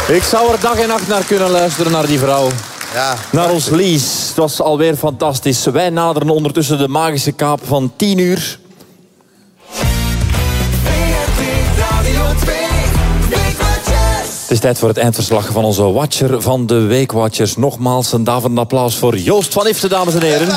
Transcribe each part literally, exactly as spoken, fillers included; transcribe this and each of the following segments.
Ik zou er dag en nacht naar kunnen luisteren, naar die vrouw. Ja, naar ons Lies. Het was alweer fantastisch. Wij naderen ondertussen de magische kaap van tien uur. Het is tijd voor het eindverslag van onze Watcher van de Weekwatchers. Nogmaals een daverend applaus voor Joost van Ifte, dames en heren.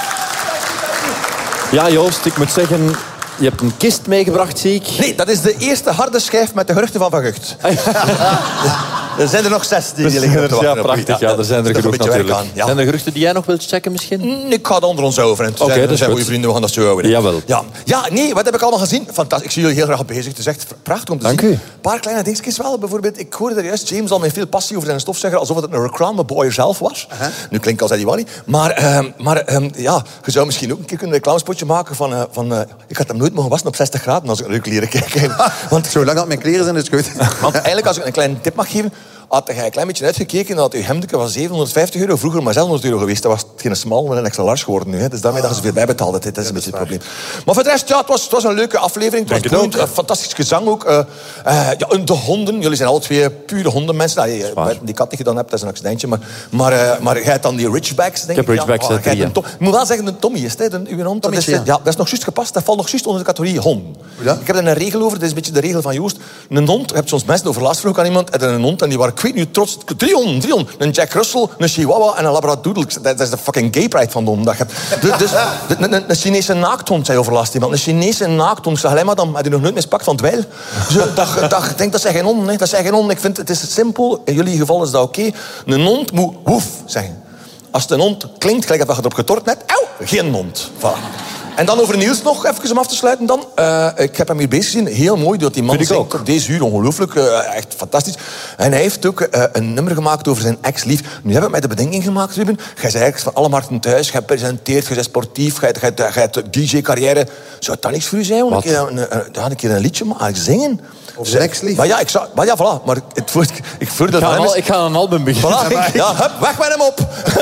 Ja, Joost, ik moet zeggen... Je hebt een kist meegebracht, zie ik. Nee, dat is de eerste harde schijf met de geruchten van Van Gucht. Er zijn er nog zes die, die liggen te wachten. Ja, prachtig. Ja, er zijn er genoeg natuurlijk. Ja. Zijn er geruchten die jij nog wilt checken misschien? Ik ga het onder ons over. Oké, okay, dat zijn goede vrienden, we gaan dat zo houden. Jawel. Ja. ja, nee, wat heb ik allemaal gezien? Fantastisch. Ik zie jullie heel graag bezig. Het is echt prachtig om te Dank zien. u. Een paar kleine dingetjes wel. Bijvoorbeeld, ik hoorde er juist James al met veel passie over zijn stofzuiger, alsof het een reclameboy zelf was. Uh-huh. Nu klinkt als hij die wel niet. Maar, uh, maar uh, ja, je zou misschien ook een keer een reclamespotje maken van... Uh, van uh, ik had hem nooit mogen wassen op zestig graden als ik naar uw kleren kijk. Want, zolang dat mijn kleren zijn, is het goed. Want eigenlijk, als ik een kleine tip mag geven... had hij een klein beetje uitgekeken dat uw hemdje was zevenhonderdvijftig euro. Vroeger maar zeshonderd euro geweest. Dat was geen smal, maar een extra large geworden nu. Hè. Dus daarmee ah. dat je zoveel bijbetaalde. Dat is een beetje het probleem. Maar voor de rest, ja, het was, het was een leuke aflevering. Het was goed. Uh, fantastisch gezang ook. Uh, uh, ja, de honden. Jullie zijn alle twee pure hondenmensen. Nou, je, uh, die kat die je dan hebt, dat is een accidentje. Maar, maar, uh, maar jij hebt dan die Ridgebacks, denk ik. Ik heb Ridgebacks ja, uit oh, Ik moet wel zeggen, een Tommy is het. Hè, uw hond. Dat is, ja. ja, dat is nog juist gepast. Dat valt nog juist onder de categorie hond. Ja? Ik heb er een regel over. Dat is een beetje de regel van Joost. Een hond, je hebt soms mensen over laatst vroeg aan iemand. En een hond, en die waren, ik weet nu, trots... Drie honden, drie honden. Een Jack Russell, een Chihuahua en een Labradoodle. Dat is de fucking gay pride van de hond. Dat je hebt. Dus, een, een, een Chinese naakthond, zei over laatst iemand. Een Chinese naakthond. Zeg, alleen maar dan heb je nog nooit mispakt van het wijl. Dus, dat, dat, ik denk, dat zijn geen honden. Hè. Dat zijn geen honden. Ik vind, het is simpel. In jullie geval is dat oké. Okay. Een hond moet woef zeggen. Als het een hond klinkt, gelijk dat je erop getort hebt, auw, geen hond. Voilà. En dan over Niels nog, even om af te sluiten dan. Uh, ik heb hem hier bezig gezien. Heel mooi dat die man zingt ook op deze uur. Ongelooflijk. Uh, echt fantastisch. En hij heeft ook uh, een nummer gemaakt over zijn ex-lief. Nu heb ik mij de bedenking gemaakt, Ruben. Jij zei eigenlijk van alle markten thuis. Jij presenteert, jij bent sportief. Jij hebt D J-carrière. Zou dat niks voor u zijn? Een keer een, een, een, een keer een liedje maken, zingen. Over zijn ex-lief? Maar ja, ik zou, maar ja, voilà. Maar het, ik, ik, voerde ik, ga al, ik ga een album beginnen. Voilà, ja, hup, weg met hem op.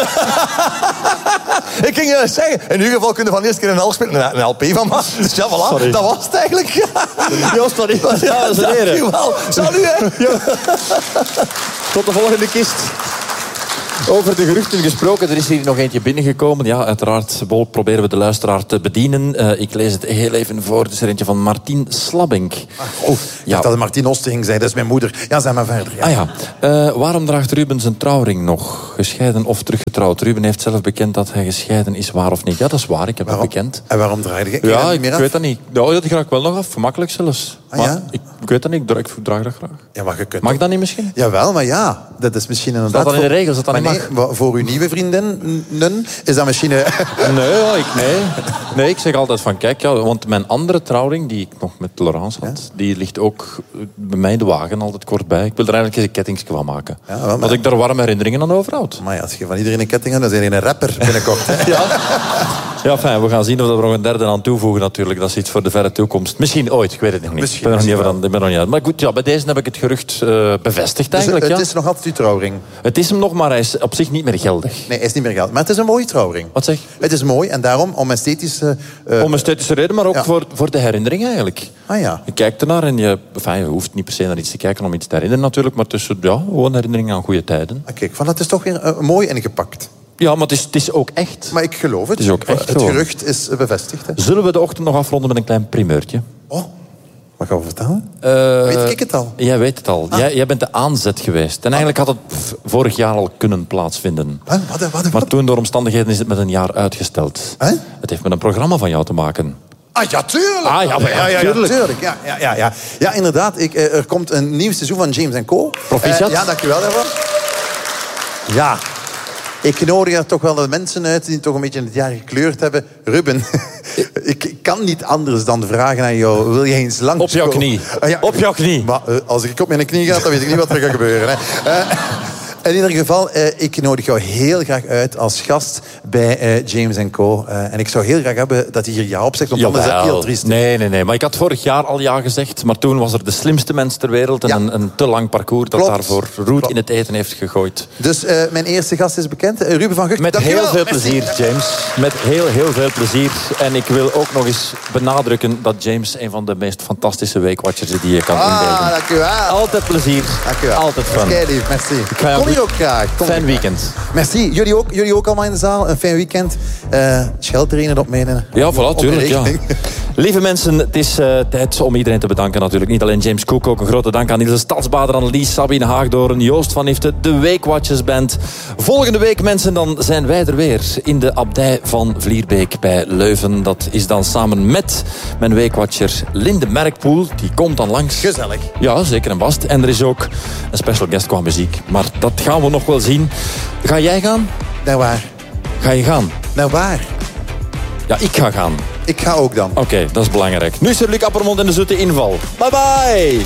Ik ging uh, zeggen, in ieder geval kunnen we van de eerste keer een L spelen, een, een L P van maken. Dus ja, voilà, sorry. Dat was het eigenlijk. Joost, sorry. Ja, dat is een ere. Dankjewel. Salut, hè. Ja. Tot de volgende kist. Over de geruchten gesproken, er is hier nog eentje binnengekomen. Ja, uiteraard, Bol, proberen we de luisteraar te bedienen. Uh, ik lees het heel even voor. Het is er eentje van Martien Slabbink. Ah, oh, ja. Dat het Martien Osterring zei, dat is mijn moeder. Ja, zeg maar verder. Ja. Ah ja, uh, waarom draagt Ruben zijn trouwring nog? Gescheiden of teruggetrouwd? Ruben heeft zelf bekend dat hij gescheiden is, waar of niet. Ja, dat is waar, ik heb waarom? dat bekend. En waarom draai je Ja, niet ik meer af? weet dat niet. Nou, dat ga ik wel nog af, gemakkelijk zelfs. Ah, maar ja? ik, ik weet dat niet, ik draag, ik draag dat graag. Ja, maar je kunt mag dat niet misschien? Jawel, maar ja, dat is misschien inderdaad... Staat dat in de regels, dat dat maar niet nee, mag? Voor uw nieuwe vriendinnen is dat misschien... Nee, ja, ik, nee. nee, ik zeg altijd van, kijk, ja, want mijn andere trouwring, die ik nog met Laurence had, ja? die ligt ook bij mij in de wagen altijd kort bij. Ik wil er eigenlijk eens een kettingsje van maken. Ja, wel, maar... Dat ik daar warme herinneringen aan overhoud. Maar ja, als je van iedereen een ketting hebt, dan ben je een rapper binnenkort. Hè? Ja. Ja, fijn, we gaan zien of we er nog een derde aan toevoegen natuurlijk. Dat is iets voor de verre toekomst. Misschien ooit, ik weet het nog niet. Misschien, ik ben nog niet, wel. aan, ik ben nog niet uit. Maar goed, ja, bij deze heb ik het gerucht uh, bevestigd eigenlijk. Dus het ja. is nog altijd uw trouwring? Het is hem nog, maar hij is op zich niet meer geldig. Nee, hij is niet meer geldig. Maar het is een mooie trouwring. Wat zeg? Het is mooi en daarom om esthetische... Uh, om esthetische reden, maar ook ja. voor, voor de herinnering eigenlijk. Ah ja. Je kijkt ernaar en je, enfin, je hoeft niet per se naar iets te kijken om iets te herinneren natuurlijk, maar tussen, ja, gewoon herinneringen aan goede tijden. Ah, kijk, van, dat is toch weer uh, mooi ingepakt. Ja, maar het is, het is ook echt. Maar ik geloof het. Het is ook echt. Het gerucht is bevestigd. Hè? Zullen we de ochtend nog afronden met een klein primeurtje? Oh, wat gaan we vertellen? Uh, weet ik het al? Jij weet het al. Ah. Jij, jij bent de aanzet geweest. En eigenlijk had het pff, vorig jaar al kunnen plaatsvinden. Huh? Wat, wat, wat? Maar toen door omstandigheden is het met een jaar uitgesteld. Huh? Het heeft met een programma van jou te maken. Ah, ja, tuurlijk. Ah, ja, maar ja, ja, tuurlijk. Ja, tuurlijk. Ja, ja, ja, ja. ja inderdaad. Ik, er komt een nieuw seizoen van James en Co. Proficiat. Uh, ja, dankjewel daarvoor. Ja. Ik nodig er toch wel de mensen uit die toch een beetje het jaar gekleurd hebben. Ruben, ik kan niet anders dan vragen aan jou. Wil je eens langs Op jouw knie. Uh, ja. Op jouw knie. Maar uh, als ik op mijn knie ga, dan weet ik niet wat er gaat gebeuren. Hè. Uh, In ieder geval, uh, ik nodig jou heel graag uit als gast bij uh, James en Co. Uh, en ik zou heel graag hebben dat hij hier ja op zegt, want anders is dat heel triest. Nee, nee, nee. Maar ik had vorig jaar al ja gezegd, maar toen was er de slimste mens ter wereld en ja. een, een te lang parcours dat Klopt. daarvoor roet Klopt. in het eten heeft gegooid. Dus uh, mijn eerste gast is bekend, uh, Ruben van Gucht. Met heel veel Merci. plezier, James. Met heel, heel veel plezier. En ik wil ook nog eens benadrukken dat James een van de meest fantastische weekwatchers is die je kan ah, inbeelden. Dank u wel. Altijd plezier. Dank u wel. Altijd fun. Lief, merci. Kom hier ook graag. Kom fijn weekend. Merci. Jullie ook, jullie ook allemaal in de zaal. Een fijn weekend. Uh, Scheldtrainen op meenemen. Ja, voilà, tuurlijk. Ja. Lieve mensen, het is uh, tijd om iedereen te bedanken natuurlijk. Niet alleen James Cook, ook een grote dank aan Ilse Stadsbader, Annelies, Sabine Haagdoorn, Joost van Ifte, de Weekwatchers Band. Volgende week, mensen, dan zijn wij er weer in de abdij van Vlierbeek bij Leuven. Dat is dan samen met mijn Weekwatcher Linde Merkpoel. Die komt dan langs. Gezellig. Ja, zeker en vast. En er is ook een special guest qua muziek. Maar dat gaan we nog wel zien. Ga jij gaan? Naar waar? Ga je gaan? Naar waar? Ja, ik ga gaan. Ik ga ook dan. Oké, okay, dat is belangrijk. Nu is er Luc Appermond in de zoete inval. Bye bye!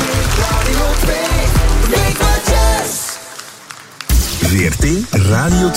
V R T Radio